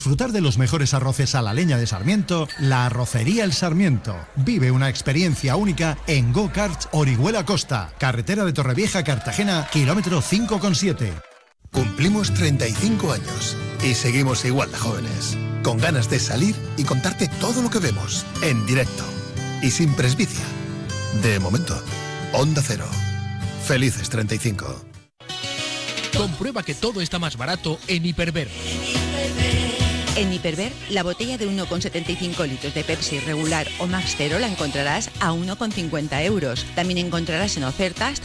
Disfrutar de los mejores arroces a la leña de Sarmiento, la Arrocería El Sarmiento. Vive una experiencia única en Go Karts Orihuela Costa, carretera de Torrevieja, Cartagena, kilómetro 5,7. Cumplimos 35 años y seguimos igual de jóvenes, con ganas de salir y contarte todo lo que vemos, en directo y sin presbicia. De momento, Onda Cero. Felices 35. Comprueba que todo está más barato en Hiperver. En Hiperver, la botella de 1,75 litros de Pepsi regular o Max Zero la encontrarás a 1,50 euros. También encontrarás en oferta hasta